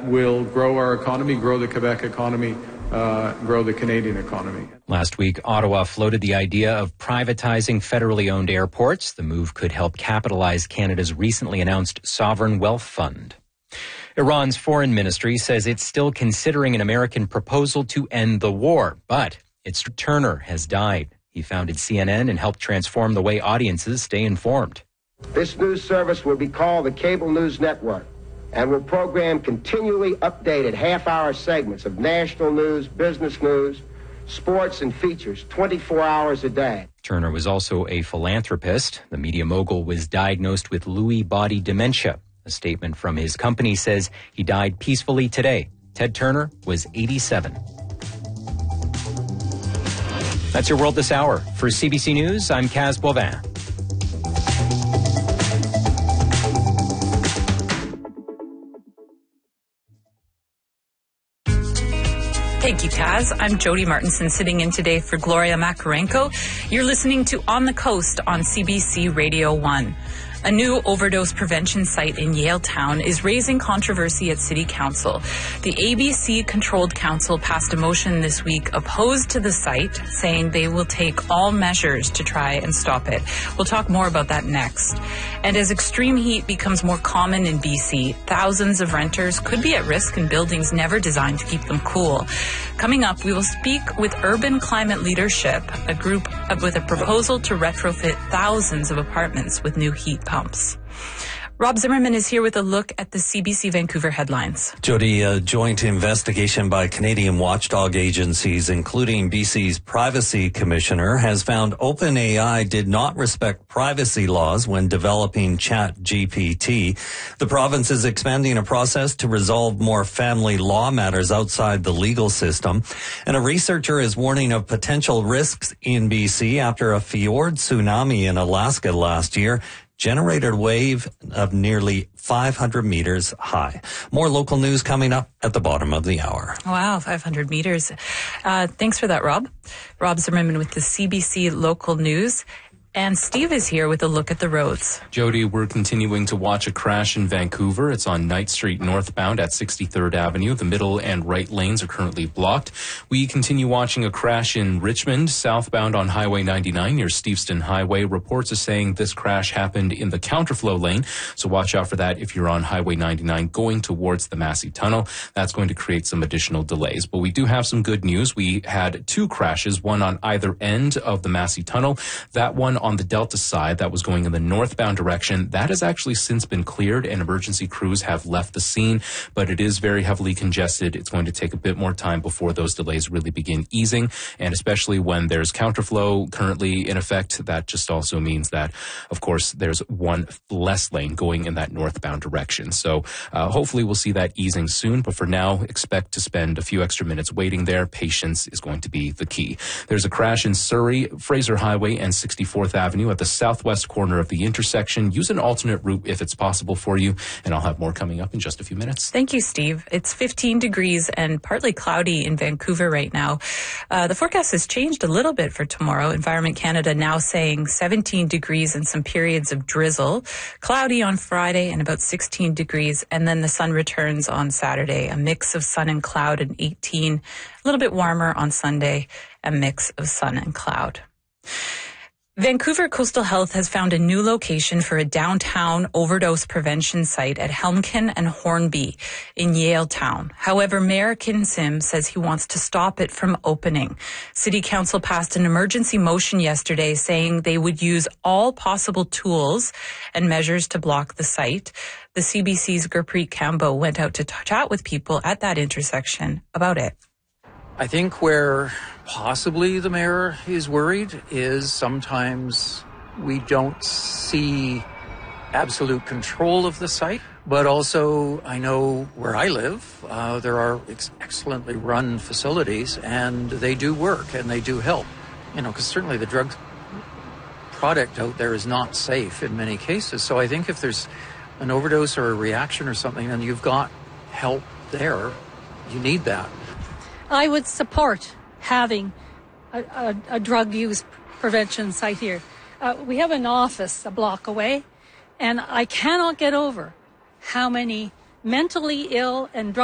will grow our economy, grow the Quebec economy, grow the Canadian economy. Last week, Ottawa floated the idea of privatizing federally owned airports. The move could help capitalize Canada's recently announced sovereign wealth fund. Iran's foreign ministry says it's still considering an American proposal to end the war, but its Turner has died. He founded CNN and helped transform the way audiences stay informed. This news service will be called the Cable News Network and will program continually updated half-hour segments of national news, business news, sports, and features 24 hours a day. Turner was also a philanthropist. The media mogul was diagnosed with Lewy body dementia. A statement from his company says he died peacefully today. Ted Turner was 87. That's your world this hour. For CBC News, I'm Kaz Boivin. Thank you, Kaz. I'm Jody Martinson, sitting in today for Gloria Makarenko. You're listening to On the Coast on CBC Radio 1. A new overdose prevention site in Yaletown is raising controversy at City Council. The ABC Controlled Council passed a motion this week opposed to the site, saying they will take all measures to try and stop it. We'll talk more about that next. And as extreme heat becomes more common in BC, thousands of renters could be at risk in buildings never designed to keep them cool. Coming up, we will speak with Urban Climate Leadership, a group with a proposal to retrofit thousands of apartments with new heat pumps. Rob Zimmerman is here with a look at the CBC Vancouver headlines. Jody, a joint investigation by Canadian watchdog agencies, including BC's Privacy Commissioner, has found OpenAI did not respect privacy laws when developing ChatGPT. The province is expanding a process to resolve more family law matters outside the legal system. And a researcher is warning of potential risks in BC after a fjord tsunami in Alaska last year generated a wave of nearly 500 meters high. More local news coming up at the bottom of the hour. Wow, 500 meters. Thanks for that, Rob. Rob Zimmerman with the CBC Local News. And Steve is here with a look at the roads. Jody, we're continuing to watch a crash in Vancouver. It's on Knight Street northbound at 63rd Avenue. The middle and right lanes are currently blocked. We continue watching a crash in Richmond, southbound on Highway 99 near Steveston Highway. Reports are saying this crash happened in the counterflow lane, so watch out for that if you're on Highway 99 going towards the Massey Tunnel. That's going to create some additional delays. But we do have some good news. We had two crashes, one on either end of the Massey Tunnel. That one on the Delta side that was going in the northbound direction, that has actually since been cleared and emergency crews have left the scene, but it is very heavily congested. It's going to take a bit more time before those delays really begin easing, and especially when there's counterflow currently in effect, that just also means that, of course, there's one less lane going in that northbound direction. So hopefully we'll see that easing soon, but for now, expect to spend a few extra minutes waiting there. Patience is going to be the key. There's a crash in Surrey, Fraser Highway and 64th Avenue at the southwest corner of the intersection. Use an alternate route if it's possible for you, and I'll have more coming up in just a few minutes. Thank you, Steve. It's 15 degrees and partly cloudy in Vancouver right now. The forecast has changed a little bit for tomorrow. Environment Canada now saying 17 degrees and some periods of drizzle. Cloudy on Friday and about 16 degrees, and then the sun returns on Saturday. A mix of sun and cloud and 18. A little bit warmer on Sunday, a mix of sun and cloud. Vancouver Coastal Health has found a new location for a downtown overdose prevention site at Helmkin and Hornby in Yaletown. However, Mayor Ken Sim says he wants to stop it from opening. City Council passed an emergency motion yesterday saying they would use all possible tools and measures to block the site. The CBC's Gurpreet Kambo went out to chat with people at that intersection about it. I think where possibly the mayor is worried is sometimes we don't see absolute control of the site, but also I know where I live, there are excellently run facilities and they do work and they do help, because certainly the drug product out there is not safe in many cases. So I think if there's an overdose or a reaction or something and you've got help there, you need that. I would support having a drug use prevention site here. We have an office a block away, and I cannot get over how many mentally ill and drug